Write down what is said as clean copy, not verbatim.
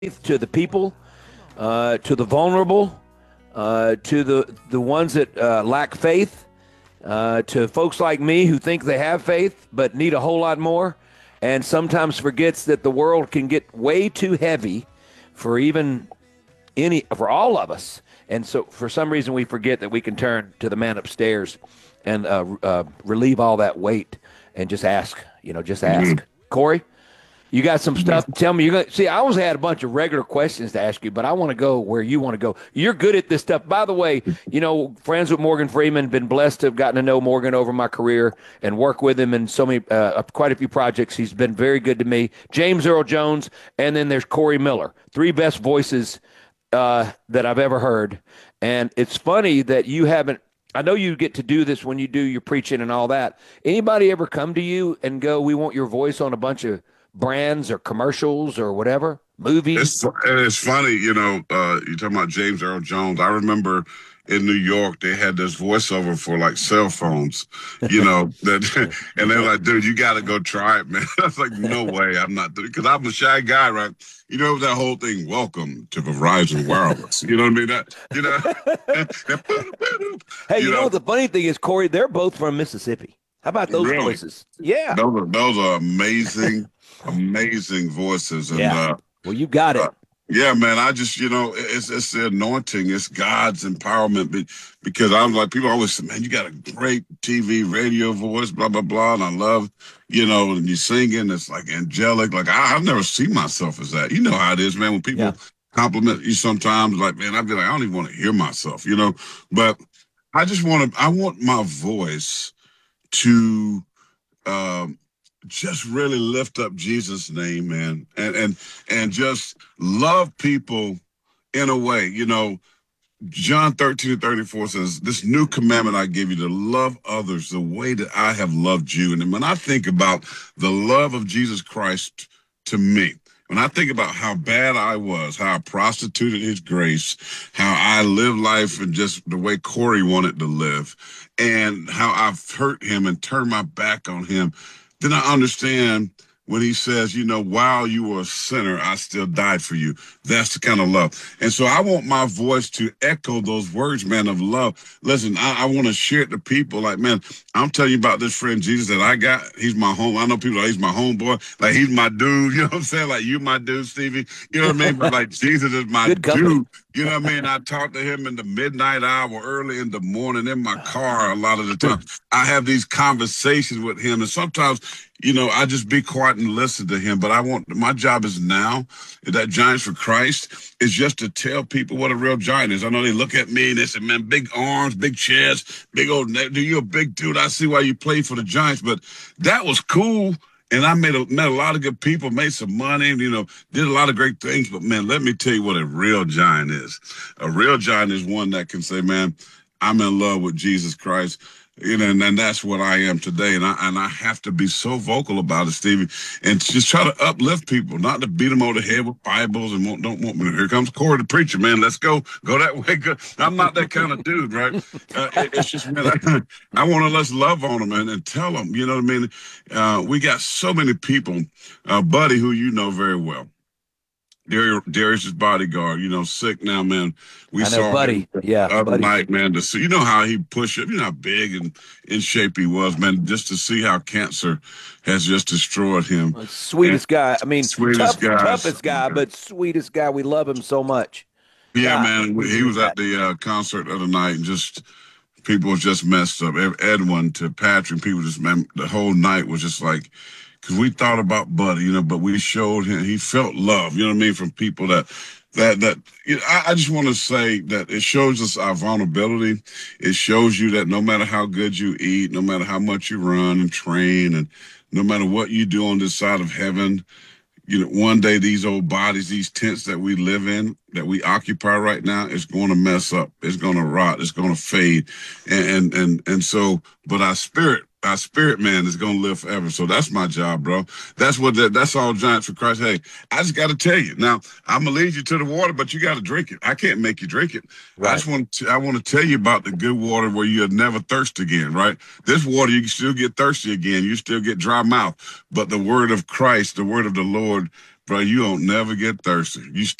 to the people, to the vulnerable, to the ones that lack faith, to folks like me who think they have faith but need a whole lot more, and sometimes forgets that the world can get way too heavy for even for all of us. And so, for some reason, we forget that we can turn to the man upstairs and relieve all that weight and just ask. Just ask. Corey, you got some stuff to tell me. See, I always had a bunch of regular questions to ask you, but I want to go where you want to go. You're good at this stuff. By the way, friends with Morgan Freeman, been blessed to have gotten to know Morgan over my career and work with him in so many, quite a few projects. He's been very good to me. James Earl Jones, and then there's Corey Miller, three best voices that I've ever heard. And it's funny that you haven't. I know you get to do this when you do your preaching and all that. Anybody ever come to you and go, "We want your voice on a bunch of brands or commercials or whatever, movies"? It's funny, you're talking about James Earl Jones. I remember in New York they had this voiceover for like cell phones, that, and they're like, "Dude, you got to go try it, man." I was like, "No way, I'm not doing it," because I'm a shy guy, right? That whole thing. Welcome to Verizon Wireless. You know what I mean? Hey, you know, the funny thing is, Corey, they're both from Mississippi. How about those really, voices? Yeah. those are amazing, amazing voices, and Yeah. Well, you got it. yeah, man. I just, it's the anointing. It's God's empowerment. Because I'm like, people always say, "Man, you got a great TV, radio voice, blah, blah, blah." And I love, and you singing, it's like angelic. Like, I've never seen myself as that. You know how it is, man. When Yeah. people compliment you sometimes, like, man, I'd be like, I don't even want to hear myself. But I want my voice to, um, just really lift up Jesus' name, man, and just love people in a way. John 13:34 says, "This new commandment I give you, to love others the way that I have loved you." And when I think about the love of Jesus Christ to me, when I think about how bad I was, how I prostituted his grace, how I lived life and just the way Corey wanted to live, and how I've hurt him and turned my back on him, then I understand when he says, "While you were a sinner, I still died for you." That's the kind of love. And so I want my voice to echo those words, man, of love. Listen, I want to share it to people. Like, man, I'm telling you about this friend Jesus that I got. He's my home. I know people like, he's my homeboy. Like, he's my dude. You know what I'm saying? Like, you my dude, Stevie. You know what I mean? But like, Jesus is my Good company. dude. You know what I mean? I talk to him in the midnight hour, early in the morning, in my car a lot of the time. I have these conversations with him. And sometimes, I just be quiet and listen to him. But my job is now, that Giants for Christ, is just to tell people what a real giant is. I know they look at me and they say, "Man, big arms, big chest, big old neck. Do you a big dude? I see why you played for the Giants." But that was cool. And I met a lot of good people, made some money, and, did a lot of great things. But, man, let me tell you what a real giant is. A real giant is one that can say, "Man, I'm in love with Jesus Christ." And that's what I am today. And I have to be so vocal about it, Stevie, and just try to uplift people, not to beat them over the head with Bibles and don't want me to. Here comes Corey the preacher, man. Let's go that way. I'm not that kind of dude, right? It's just, man, I want to let's love on them and tell them, you know what I mean? We got so many people, Buddy, who you know very well. Darius's bodyguard, sick now, man. We I know, saw him buddy. Yeah, the other buddy. night, man. To see, how he pushed up, how big and in shape he was, man. Just to see how cancer has just destroyed him. And Sweetest guy. I mean, sweetest guys. toughest guy, but sweetest guy. We love him so much. Yeah, God, man. he He needed was at that. the concert the other night, and just people was just messed up. Edwin to Patrick, people just, man, the whole night was just like, because we thought about Buddy, but we showed him, he felt love, you know what I mean, from people I just want to say that it shows us our vulnerability. It shows you that no matter how good you eat, no matter how much you run and train, and no matter what you do on this side of heaven, one day these old bodies, these tents that we live in, that we occupy right now, is going to mess up. It's going to rot. It's going to fade, and so, but our spirit man is going to live forever. So that's my job, bro. That's all Giants for Christ. Hey, I just got to tell you now. I'm gonna lead you to the water, but you got to drink it. I can't make you drink it. Right. I want to tell you about the good water where you'll never thirst again. Right? This water, you can still get thirsty again. You still get dry mouth, but the word of Christ, the word of the Lord, bro, you don't never get thirsty. You